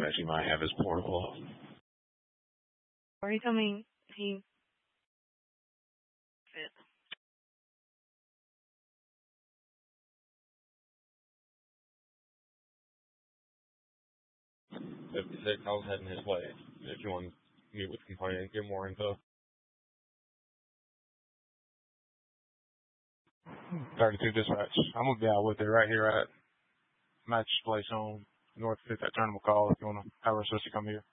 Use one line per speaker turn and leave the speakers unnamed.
dispatch. He might have his portable off.
Or he told me he.
If I was heading his way, if you want to meet with complaint and get more info.
32 dispatch. I'm gonna be out with it right here at Match Place on North 5th at Tournament Call if you want to have our sister come here.